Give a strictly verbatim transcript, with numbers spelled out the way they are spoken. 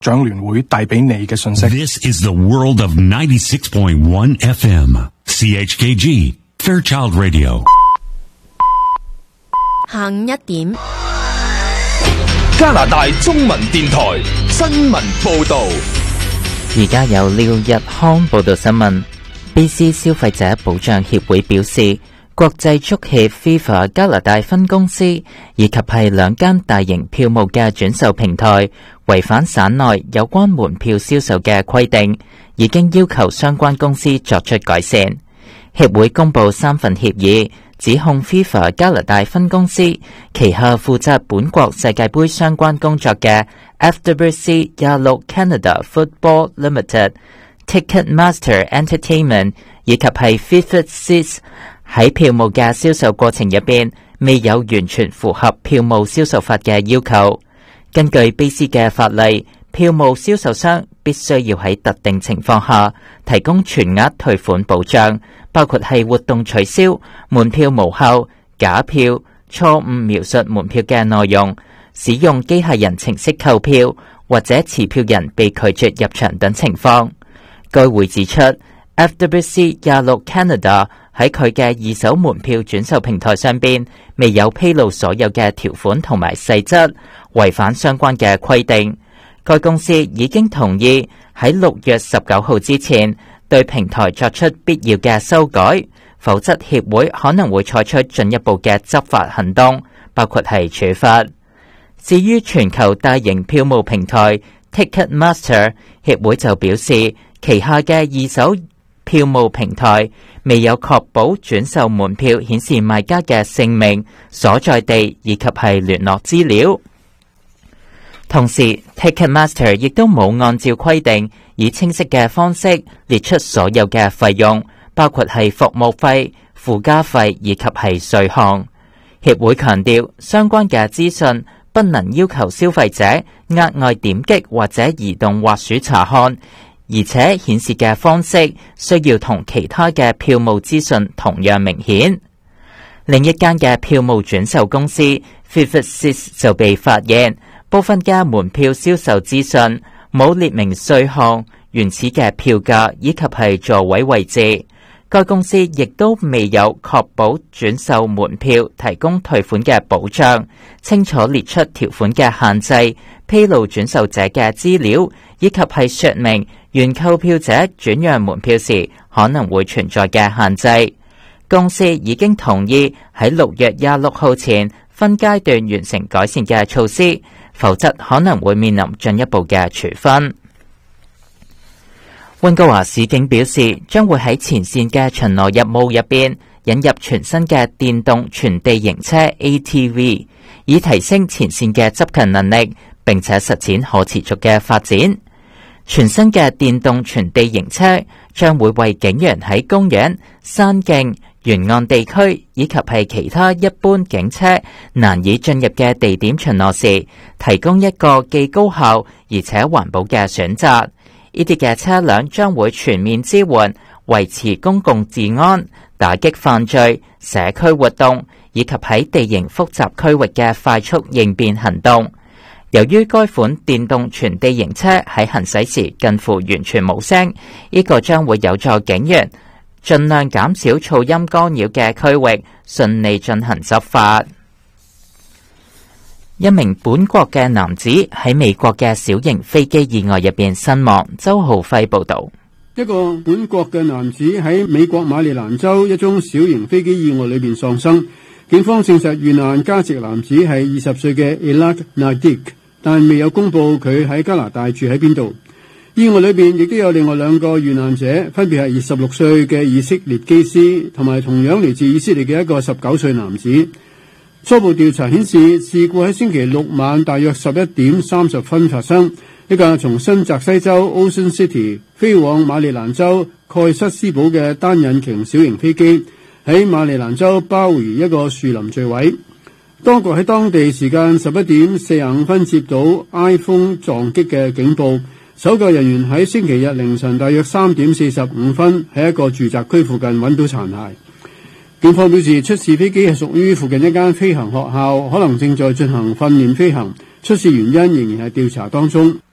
長聯會帶俾你嘅信息。 This is the world of ninety-six point one F M C H K G Fairchild Radio。 下午一點， 加拿大中文電台新聞報道。 而家有廖日康報道新聞。B C 消費者保障協會表示，國際足協 FIFA 加拿大分公司以及係兩間大型票務嘅轉售平台違反省內有關門票銷售嘅規定，已經要求相關公司作出改善。協會公布三份協議，指控 FIFA 加拿大分公司旗下負責本國世界盃相關工作嘅 F W C 廿六 Canada Football Limited、Ticketmaster Entertainment 以及係 FIFA Six 喺票務嘅銷售過程入邊未有完全符合票務銷售法嘅要求。根據 B C 嘅法例，票務銷售商必須要喺特定情況下提供全額退款保障，包括係活動取消、門票無效、假票、錯誤描述門票嘅內容、使用機械人程式購票或者持票人被拒絕入場等情況。該會指出 F W C 廿六 Canada 喺佢嘅二手門票轉售平台上邊未有披露所有嘅條款同埋細則，違反相關嘅規定。該公司已經同意喺六月十九號之前對平台作出必要嘅修改，否則協會可能會採取進一步嘅執法行動，包括係處罰。至於全球大型票務平台 Ticketmaster， 協會就表示旗下嘅二手票務平台未有確保轉售門票顯示賣家嘅姓名、所在地以及係聯絡資料。同時 Ticketmaster 亦都冇按照規定以清晰嘅方式列出所有嘅費用，包括係服務費、附加費以及係稅項。協會強調，相關嘅資訊不能要求消費者額外點擊或者移動滑鼠查看，而且顯示嘅方式需要同其他嘅票務資訊同樣明顯。另一間嘅票務轉售公司 FIFA Six 就被發現部分嘅門票銷售資訊冇列明稅項、原始嘅票價以及係座位位置。該公司亦都未有確保轉售門票提供退款嘅保障，清楚列出條款嘅限制，披露轉售者嘅資料，以及係說明原購票者轉讓門票時可能會存在嘅限制。公司已經同意喺六月廿六號前分階段完成改善嘅措施，否則可能會面臨進一步嘅處分。溫哥華市警表示，將會喺前線嘅巡邏任務入邊引入全新嘅電動全地形車 A T V， 以提升前線嘅執勤能力，並且實踐可持續嘅發展。全新嘅電動全地形車將會為警員喺公園、山徑、沿岸地區以及係其他一般警車難以進入嘅地點巡邏時，提供一個既高效而且環保嘅選擇。呢啲嘅車輛將會全面支援維持公共治安、打擊犯罪、社區活動以及喺地形複雜區域嘅快速應變行動。由於該款電動全地形車喺行駛時近乎完全冇聲，呢個將會有助警員盡量減少噪音干擾嘅區域，順利進行執法。一名本國嘅男子喺美國嘅小型飛機意外入邊身亡。周浩輝報道。 一個本國嘅男子喺美國馬里蘭州一宗小型飛機意外裏邊喪生。警方證實遇難加籍男子係二十歲嘅 Elad Nadik， 但未有公布佢喺加拿大住喺邊度。意外裏邊亦都有另外兩個遇難者，分別係二十六歲嘅以色列機師同埋同樣嚟自以色列嘅一個十九歲男子。初步調查顯示，事故喺星期六晚大約十一點三十分發生。一架從新澤西州 Ocean City 飛往馬里蘭州蓋瑟斯堡嘅單引擎小型飛機喺馬里蘭州鮑爾一個樹林墜毀。當局喺當地時間十一點四十五分接到 iPhone 撞擊嘅警報，搜救人員喺星期日凌晨大約三點四十五分喺一個住宅區附近揾到殘骸。警方表示，出事飛機係屬於附近一間飛行學校，可能正在進行訓練飛行。出事原因仍然係調查當中。